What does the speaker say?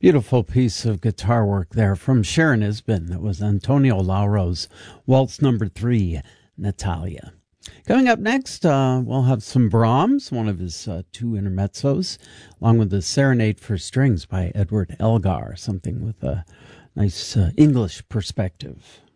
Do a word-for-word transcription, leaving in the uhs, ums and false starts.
Beautiful piece of guitar work there from Sharon Isbin. That was Antonio Lauro's Waltz Number Three, Natalia. Coming up next, uh, we'll have some Brahms, one of his uh, two intermezzos, along with the Serenade for Strings by Edward Elgar, something with a nice uh, English perspective.